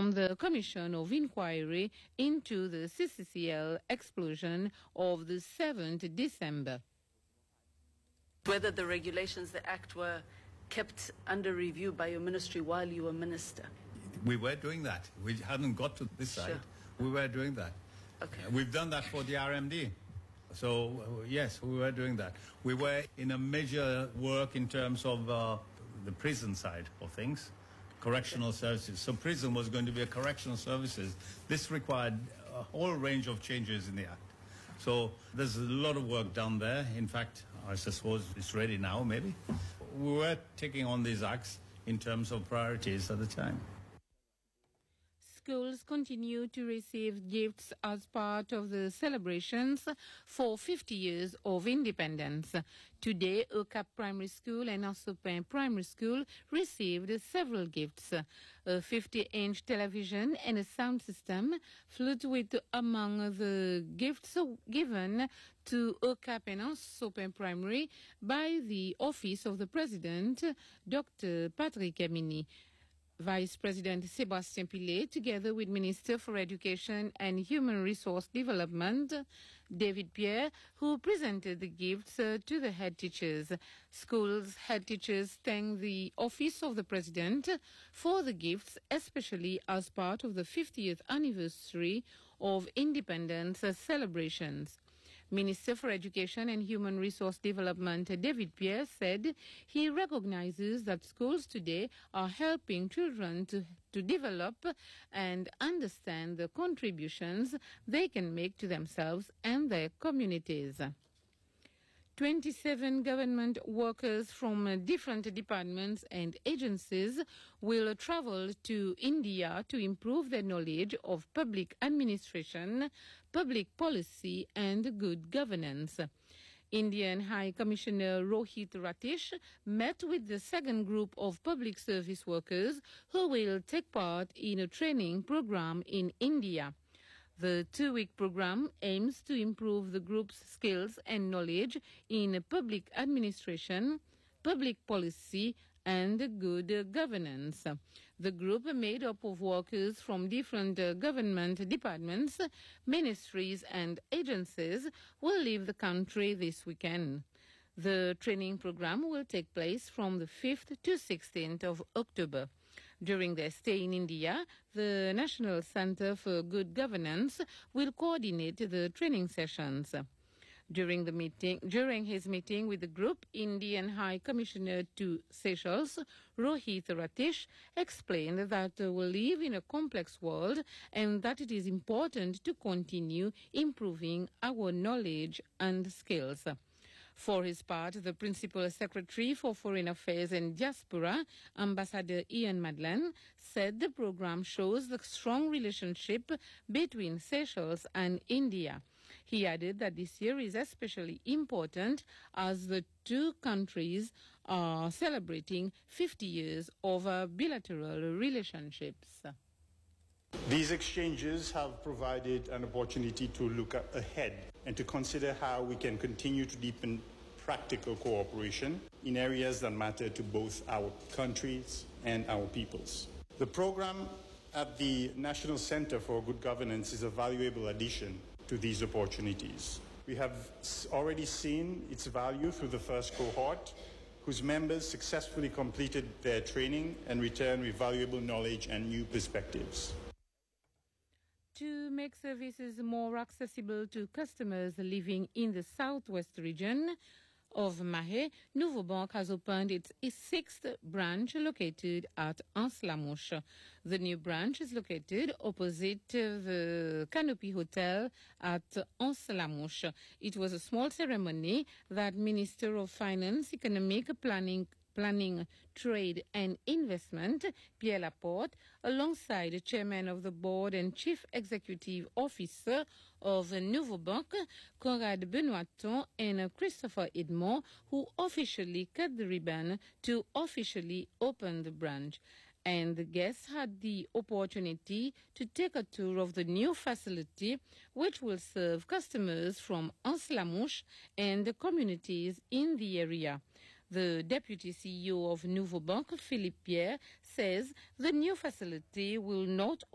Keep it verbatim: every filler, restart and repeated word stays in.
from the Commission of Inquiry into the C C C L explosion of the seventh of December. Whether the regulations, the Act, were kept under review by your ministry while you were minister? We were doing that. We hadn't got to this side. Sure. We were doing that. Okay. Uh, we've done that for the R M D. So, uh, yes, we were doing that. We were in a major work in terms of uh, the prison side of things, correctional okay. services. So prison was going to be a correctional services. This required a whole range of changes in the Act. So there's a lot of work done there. In fact, I suppose it's ready now, maybe. We were taking on these acts in terms of priorities at the time. Schools continue to receive gifts as part of the celebrations for fifty years of independence. Today, Okap Primary School and Ansopin Primary School received several gifts. A fifty-inch television and a sound system float with among the gifts given to Okap and Ansopin Primary by the Office of the President, Doctor Patrick Amini. Vice President Sébastien Pilet, together with Minister for Education and Human Resource Development, David Pierre, who presented the gifts uh, to the head teachers. Schools head teachers thank the Office of the President for the gifts, especially as part of the fiftieth anniversary of independence uh, celebrations. Minister for Education and Human Resource Development, David Pierre, said he recognizes that schools today are helping children to, to develop and understand the contributions they can make to themselves and their communities. twenty-seven government workers from uh, different departments and agencies will uh, travel to India to improve their knowledge of public administration, public policy and good governance. Indian High Commissioner Rohit Ratish met with the second group of public service workers who will take part in a training program in India. The two-week program aims to improve the group's skills and knowledge in public administration, public policy, and good governance. The group, made up of workers from different uh, government departments, ministries, and agencies, will leave the country this weekend. The training program will take place from the fifth to sixteenth of October. During their stay in India, the National Centre for Good Governance will coordinate the training sessions. During the meeting, during his meeting with the group, Indian High Commissioner to Seychelles, Rohit Ratish, explained that we live in a complex world and that it is important to continue improving our knowledge and skills. For his part, the Principal Secretary for Foreign Affairs and Diaspora, Ambassador Ian Madeleine, said the program shows the strong relationship between Seychelles and India. He added that this year is especially important as the two countries are celebrating fifty years of uh, bilateral relationships. These exchanges have provided an opportunity to look ahead and to consider how we can continue to deepen practical cooperation in areas that matter to both our countries and our peoples. The program at the National Centre for Good Governance is a valuable addition to these opportunities. We have already seen its value through the first cohort, whose members successfully completed their training and returned with valuable knowledge and new perspectives. To make services more accessible to customers living in the southwest region of Mahé, Nouveau Bank has opened its sixth branch located at Anse-la-Mouche. The new branch is located opposite the Canopy Hotel at Anse-la-Mouche. It was a small ceremony that Minister of Finance, Economic Planning Planning, Trade and Investment, Pierre Laporte, alongside the Chairman of the Board and Chief Executive Officer of Nouveau Bank, Conrad Benoiton, and Christopher Edmond, who officially cut the ribbon to officially open the branch. And the guests had the opportunity to take a tour of the new facility, which will serve customers from Anse-la-Mouche and the communities in the area. The Deputy C E O of Nouveau Bank, Philippe Pierre, says the new facility will not